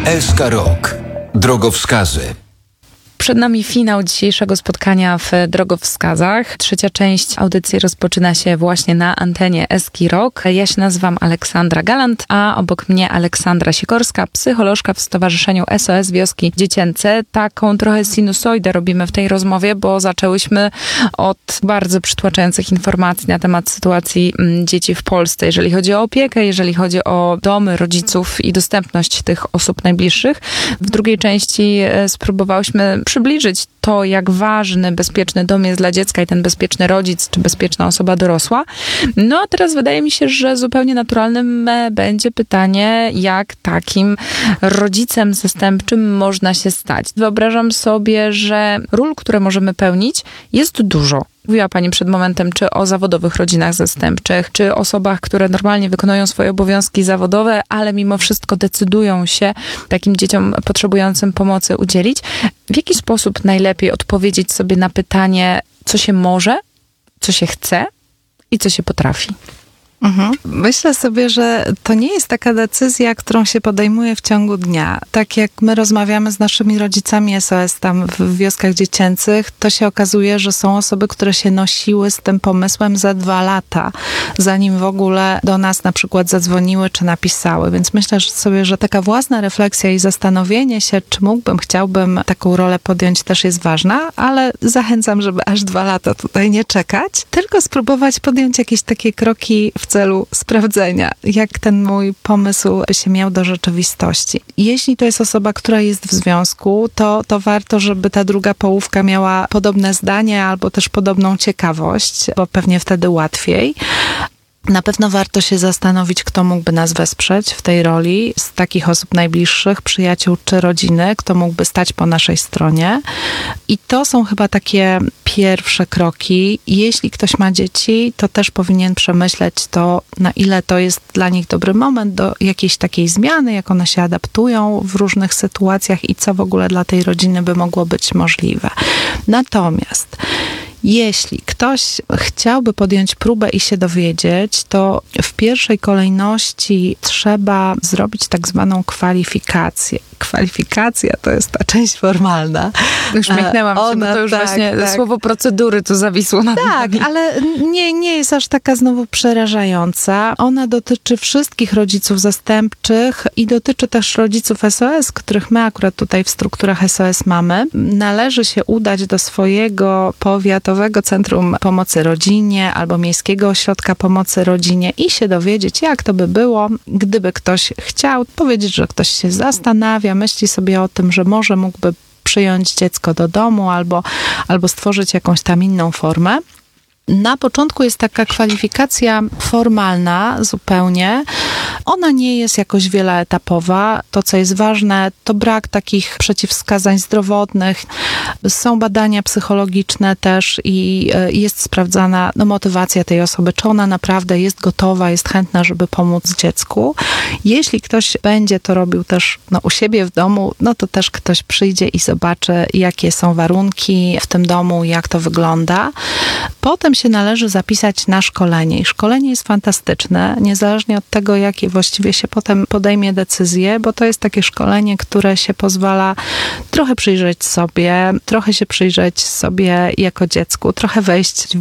SK Rok. Drogowskazy. Przed nami finał dzisiejszego spotkania w Drogowskazach. Trzecia część audycji rozpoczyna się właśnie na antenie SK Rok. Ja się nazywam Aleksandra Galant, a obok mnie Aleksandra Sikorska, psycholożka w Stowarzyszeniu SOS Wioski Dziecięce. Taką trochę sinusoidę robimy w tej rozmowie, bo zaczęłyśmy od bardzo przytłaczających informacji na temat sytuacji dzieci w Polsce, jeżeli chodzi o opiekę, jeżeli chodzi o domy rodziców i dostępność tych osób najbliższych. W drugiej części spróbowałyśmy przybliżyć to, jak ważny, bezpieczny dom jest dla dziecka i ten bezpieczny rodzic, czy bezpieczna osoba dorosła. No a teraz wydaje mi się, że zupełnie naturalnym będzie pytanie, jak takim rodzicem zastępczym można się stać. Wyobrażam sobie, że ról, które możemy pełnić, jest dużo. Mówiła Pani przed momentem, czy o zawodowych rodzinach zastępczych, czy osobach, które normalnie wykonują swoje obowiązki zawodowe, ale mimo wszystko decydują się takim dzieciom potrzebującym pomocy udzielić. W jaki sposób najlepiej odpowiedzieć sobie na pytanie, co się może, co się chce i co się potrafi? Myślę sobie, że to nie jest taka decyzja, którą się podejmuje w ciągu dnia. Tak jak my rozmawiamy z naszymi rodzicami SOS tam w wioskach dziecięcych, to się okazuje, że są osoby, które się nosiły z tym pomysłem za 2 lata, zanim w ogóle do nas na przykład zadzwoniły czy napisały. Więc myślę sobie, że taka własna refleksja i zastanowienie się, czy chciałbym taką rolę podjąć, też jest ważna, ale zachęcam, żeby aż 2 lata tutaj nie czekać, tylko spróbować podjąć jakieś takie kroki w celu sprawdzenia, jak ten mój pomysł by się miał do rzeczywistości. Jeśli to jest osoba, która jest w związku, to warto, żeby ta druga połówka miała podobne zdanie albo też podobną ciekawość, bo pewnie wtedy łatwiej. Na pewno warto się zastanowić, kto mógłby nas wesprzeć w tej roli z takich osób najbliższych, przyjaciół czy rodziny, kto mógłby stać po naszej stronie. I to są chyba takie pierwsze kroki. Jeśli ktoś ma dzieci, to też powinien przemyśleć to, na ile to jest dla nich dobry moment do jakiejś takiej zmiany, jak one się adaptują w różnych sytuacjach i co w ogóle dla tej rodziny by mogło być możliwe. Natomiast jeśli ktoś chciałby podjąć próbę i się dowiedzieć, to w pierwszej kolejności trzeba zrobić tak zwaną kwalifikację. Kwalifikacja to jest ta część formalna. Uśmiechnęłam się, bo to już właśnie słowo procedury tu zawisło nad nami. Ale nie jest aż taka znowu przerażająca. Ona dotyczy wszystkich rodziców zastępczych i dotyczy też rodziców SOS, których my akurat tutaj w strukturach SOS mamy. Należy się udać do swojego powiatowego centrum pomocy rodzinie albo miejskiego ośrodka pomocy rodzinie i się dowiedzieć, jak to by było, gdyby ktoś chciał powiedzieć, że ktoś się zastanawia, myśli sobie o tym, że może mógłby przyjąć dziecko do domu albo stworzyć jakąś tam inną formę. Na początku jest taka kwalifikacja formalna zupełnie. Ona nie jest jakoś wieloetapowa. To, co jest ważne, to brak takich przeciwwskazań zdrowotnych. Są badania psychologiczne też i jest sprawdzana motywacja tej osoby, czy ona naprawdę jest gotowa, jest chętna, żeby pomóc dziecku. Jeśli ktoś będzie to robił też u siebie w domu, no to też ktoś przyjdzie i zobaczy, jakie są warunki w tym domu, jak to wygląda. Potem się należy zapisać na szkolenie. I szkolenie jest fantastyczne, niezależnie od tego, jakie właściwie się potem podejmie decyzje, bo to jest takie szkolenie, które się pozwala trochę przyjrzeć sobie jako dziecku, trochę wejść